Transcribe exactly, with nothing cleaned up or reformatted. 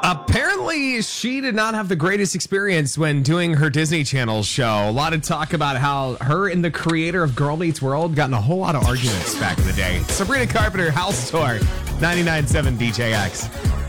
Apparently, she did not have the greatest experience when doing her Disney Channel show. A lot of talk about how her and the creator of Girl Meets World got in a whole lot of arguments back in the day. Sabrina Carpenter, House Tour, ninety-nine point seven D J X.